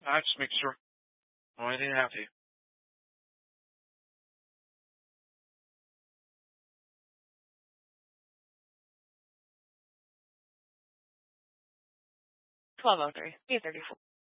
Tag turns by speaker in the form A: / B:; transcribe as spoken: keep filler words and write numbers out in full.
A: I just make sure. Oh, I didn't have to.
B: twelve oh three, eight thirty-four.